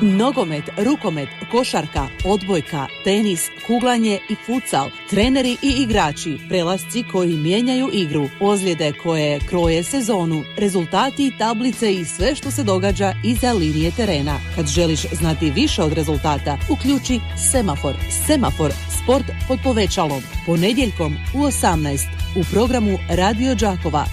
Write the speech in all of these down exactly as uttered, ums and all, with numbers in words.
Nogomet, rukomet, košarka, odbojka, tenis, kuglanje i futsal, treneri i igrači, prelasci koji mijenjaju igru, ozljede koje kroje sezonu, rezultati i tablice i sve što se događa iza linije terena. Kad želiš znati više od rezultata, uključi Semafor. Semafor, sport pod povećalom. Ponedjeljkom u osamnaest u programu Radio Đakova.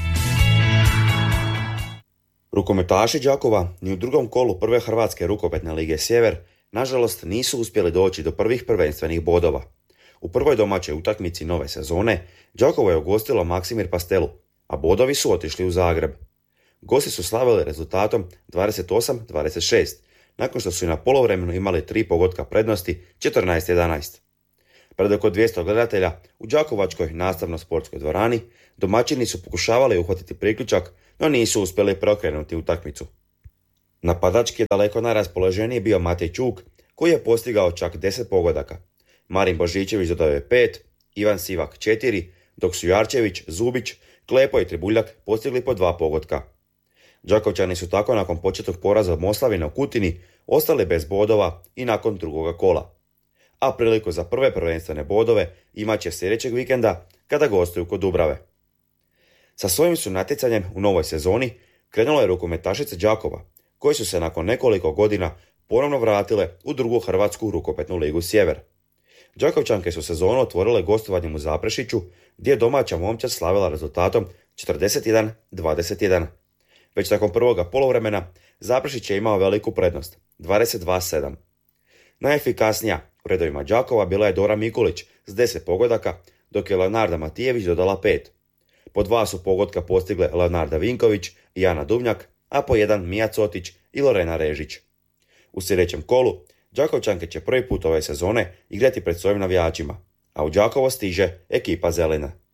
Rukometaši Đakova ni u drugom kolu prve Hrvatske rukometne lige Sjever nažalost nisu uspjeli doći do prvih prvenstvenih bodova. U prvoj domaćoj utakmici nove sezone Đakovo je ugostilo Maksimir Pastelu, a bodovi su otišli u Zagreb. Gosti su slavili rezultatom dvadeset osam dvadeset šest, nakon što su i na poluvremenu imali tri pogotka prednosti četrnaest jedanaest. Pred oko dvjesto gledatelja u đakovačkoj nastavno-sportskoj dvorani domaćini su pokušavali uhvatiti priključak, no nisu uspjeli preokrenuti utakmicu. Napadački je daleko najraspoloženiji bio Matej Čuk, koji je postigao čak deset pogodaka. Marin Božićević dodao je pet, Ivan Sivak četiri, dok su Jarčević, Zubić, Klepo i Tribuljak postigli po dva pogotka. Đakovčani su tako nakon početnog poraza od Moslavina u Kutini ostali bez bodova i nakon drugoga kola. A priliku za prve prvenstvene bodove imat će sljedećeg vikenda kada gostuju kod Dubrave. Sa svojim su natjecanjem u novoj sezoni krenulo je rukometašice Đakova, koji su se nakon nekoliko godina ponovno vratile u drugu Hrvatsku rukometnu ligu Sjever. Đakovčanke su sezonu otvorile gostovanjem u Zaprešiću, gdje je domaća momčad slavila rezultatom četrdeset jedan dvadeset jedan. Već nakon prvoga poluvremena Zaprešić je imao veliku prednost, dvadeset dva sedam. Najefikasnija u redovima Đakova bila je Dora Mikulić s deset pogodaka, dok je Leonarda Matijević dodala pet. Po dva su pogotka postigle Leonarda Vinković i Ana Duvnjak, a po jedan Mija Cotić i Lorena Režić. U sljedećem kolu Đakovčanke će prvi put ove sezone igrati pred svojim navijačima, a u Đakovo stiže ekipa Zelena.